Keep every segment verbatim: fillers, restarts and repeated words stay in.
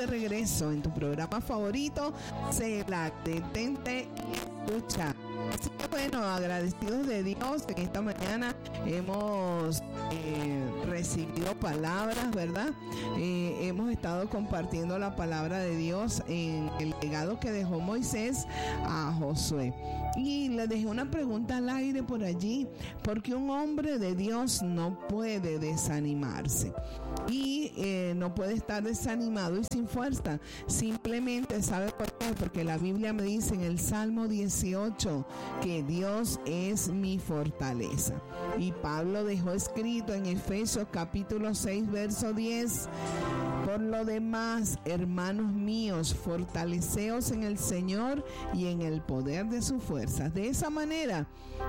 de regreso en tu programa favorito, Selah, detente y escucha. Así que bueno, agradecidos de Dios, en esta mañana hemos eh, recibido palabras, ¿verdad? Eh, hemos estado compartiendo la palabra de Dios en el legado que dejó Moisés a Josué. Y le dejé una pregunta al aire por allí, porque un hombre de Dios no puede desanimarse. Y eh, no puede estar desanimado y sin fuerza. Simplemente, ¿sabe por qué? Porque la Biblia me dice en el Salmo dieciocho que Dios es mi fortaleza. Y Pablo dejó escrito en Efesios capítulo seis, verso diez: por lo demás, hermanos míos, fortaleceos en el Señor y en el poder de sus fuerzas. De esa manera,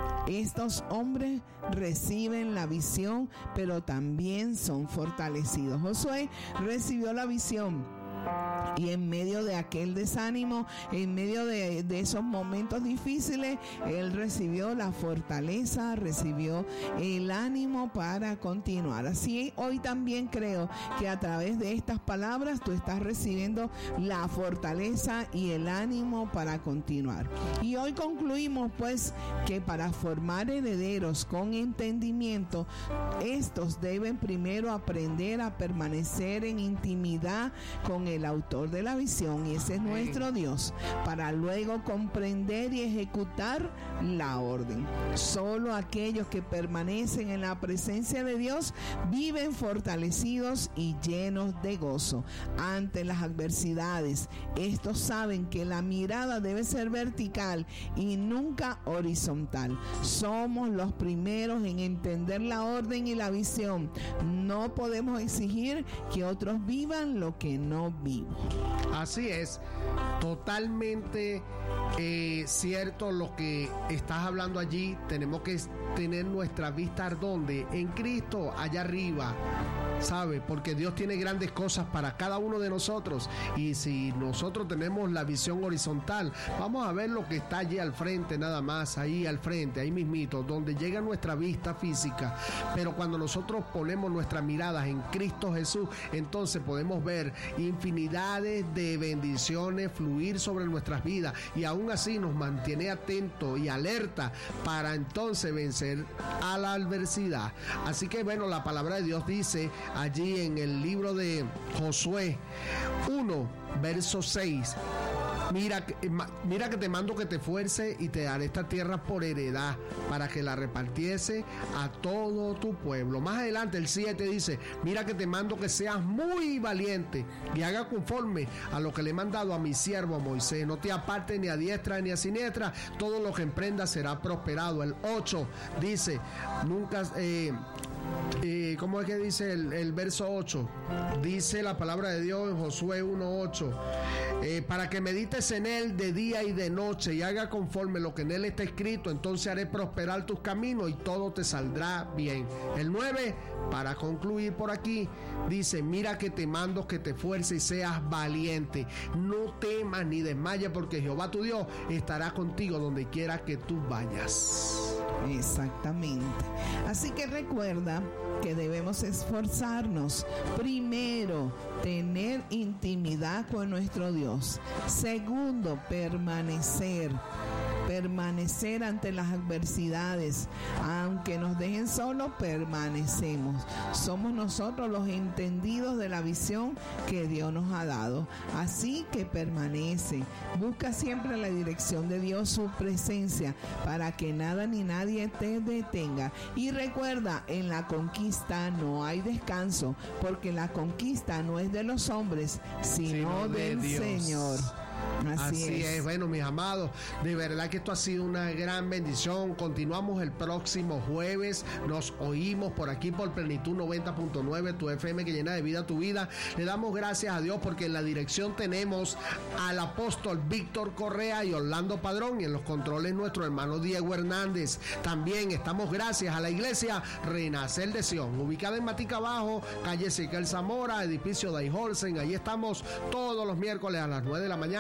estos hombres reciben la visión, pero también son fortalecidos. Josué recibió la visión. Y en medio de aquel desánimo, en medio de, de esos momentos difíciles, él recibió la fortaleza, recibió el ánimo para continuar. Así hoy también creo que a través de estas palabras tú estás recibiendo la fortaleza y el ánimo para continuar. Y hoy concluimos pues que para formar herederos con entendimiento, estos deben primero aprender a permanecer en intimidad con el autor de la visión, y ese es nuestro Dios, para luego comprender y ejecutar la orden. Solo aquellos que permanecen en la presencia de Dios viven fortalecidos y llenos de gozo ante las adversidades. Estos saben que la mirada debe ser vertical y nunca horizontal. Somos los primeros en entender la orden y la visión. No podemos exigir que otros vivan lo que no vivo. Así es, totalmente eh, cierto lo que estás hablando allí. Tenemos que tener nuestra vista ¿dónde? En Cristo, allá arriba. ¿Sabe? Porque Dios tiene grandes cosas para cada uno de nosotros, y si nosotros tenemos la visión horizontal, vamos a ver lo que está allí al frente, nada más, ahí al frente, ahí mismito, donde llega nuestra vista física. Pero cuando nosotros ponemos nuestras miradas en Cristo Jesús, entonces podemos ver infinidades de bendiciones fluir sobre nuestras vidas, y aún así nos mantiene atentos y alerta para entonces vencer a la adversidad. Así que bueno, la palabra de Dios dice allí en el libro de Josué uno, verso seis: Mira, mira que te mando que te esfuerces y te daré esta tierra por heredad, para que la repartiese a todo tu pueblo. Más adelante el siete dice: mira que te mando que seas muy valiente y haga conforme a lo que le he mandado a mi siervo Moisés. No te apartes ni a diestra ni a siniestra, todo lo que emprendas será prosperado. El ocho dice: nunca... Eh, Eh, ¿Cómo es que dice el, el verso ocho? Dice la palabra de Dios en Josué uno ocho: eh, para que medites en él de día y de noche y haga conforme lo que en él está escrito, entonces haré prosperar tus caminos y todo te saldrá bien. El nueve, para concluir por aquí, dice: mira que te mando que te esfuerces y seas valiente, no temas ni desmayes, porque Jehová tu Dios estará contigo donde quiera que tú vayas. Exactamente. Así que recuerda que debemos esforzarnos. Primero, tener intimidad con nuestro Dios. Segundo, permanecer. Permanecer ante las adversidades. Aunque nos dejen solos, permanecemos. Somos nosotros los entendidos de la visión que Dios nos ha dado. Así que permanece. Busca siempre la dirección de Dios, su presencia, para que nada ni nadie te detenga. Y recuerda, en la conquista no hay descanso, porque la conquista no es de los hombres, sino, sino de del Dios. Señor. Así, Así es. es, bueno, mis amados, de verdad que esto ha sido una gran bendición. Continuamos el próximo jueves, nos oímos por aquí por Plenitud noventa punto nueve, tu F M que llena de vida tu vida. Le damos gracias a Dios porque en la dirección tenemos al apóstol Víctor Correa y Orlando Padrón, y en los controles nuestro hermano Diego Hernández. También estamos gracias a la iglesia Renacer de Sion, ubicada en Matica Abajo, calle Ezequiel Zamora, edificio Dayholsen. Ahí estamos todos los miércoles a las nueve de la mañana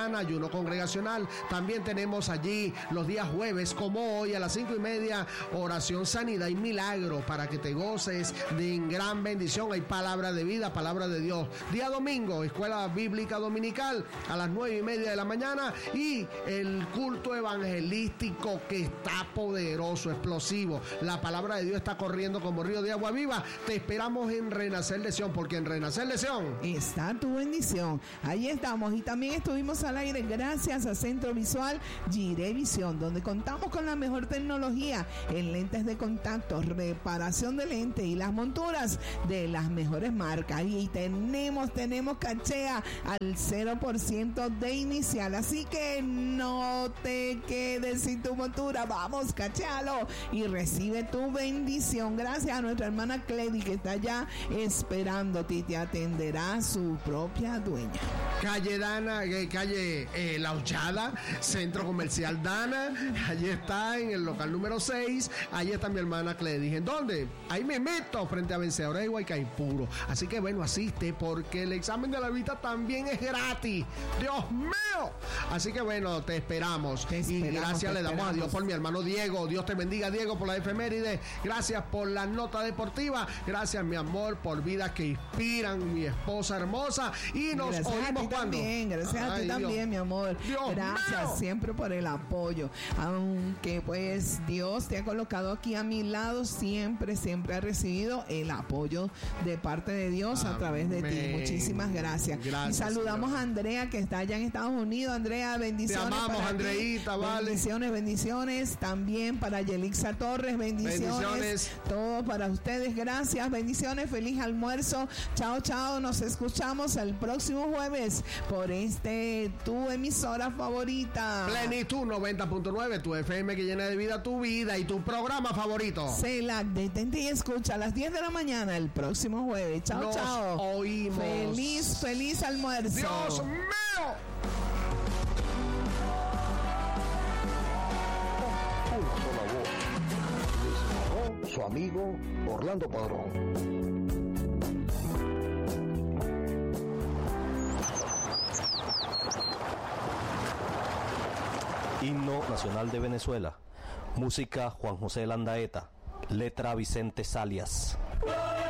mañana, ayuno congregacional. También tenemos allí los días jueves, como hoy, a las cinco y media, oración, sanidad y milagro, para que te goces de gran bendición. Hay palabra de vida, palabra de Dios. Día domingo, escuela bíblica dominical, a las nueve y media de la mañana, y el culto evangelístico que está poderoso, explosivo. La palabra de Dios está corriendo como río de agua viva. Te esperamos en Renacer de Sion, porque en Renacer de Sion está tu bendición. Ahí estamos, y también estuvimos al aire gracias a Centro Visual Jiré Visión, donde contamos con la mejor tecnología en lentes de contacto, reparación de lentes y las monturas de las mejores marcas. Y tenemos, tenemos cachea al cero por ciento de inicial, así que no te quedes sin tu montura. Vamos, cachéalo y recibe tu bendición. Gracias a nuestra hermana Cledy, que está allá esperándote y te atenderá su propia dueña. Calle Dana, eh, calle eh, La Ochada, Centro Comercial Dana. Allí está, en el local número seis. Allí está mi hermana Cledy. ¿En dónde? Ahí me meto, frente a Vencedores de Guaycaipuro. Así que bueno, asiste, porque el examen de la vista también es gratis. ¡Dios mío! Así que bueno, te esperamos. Te esperamos y gracias le damos esperamos. a Dios por mi hermano Diego. Dios te bendiga, Diego, por la efeméride. Gracias por la nota deportiva. Gracias, mi amor, por vidas que inspiran, mi esposa hermosa. Y nos gracias oímos a ti cuando. también, gracias a ti Dios. también, mi amor. Dios gracias mío. siempre por el apoyo. Aunque pues Dios te ha colocado aquí a mi lado, siempre, siempre ha recibido el apoyo de parte de Dios a través de ti. Muchísimas gracias. Gracias, y saludamos señor. a Andrea, que está allá en Estados Unidos. Andrea, bendiciones. Te amamos, para Andreita, ti. vale. Bendiciones, bendiciones. También para Yelixa Torres, bendiciones. Bendiciones. Todo para ustedes, gracias, bendiciones, feliz almuerzo. Chao, chao, nos escuchamos el próximo jueves por este tu emisora favorita. Plenitud noventa punto nueve, tu F M que llena de vida tu vida, y tu programa favorito. Celac, detente y escucha a las diez de la mañana el próximo jueves. Chao, Nos chao. oímos. Feliz, feliz almuerzo. ¡Dios mío! Una sola voz. Les habló su amigo Orlando Padrón. Himno Nacional de Venezuela. Música Juan José Landaeta. Letra Vicente Salias.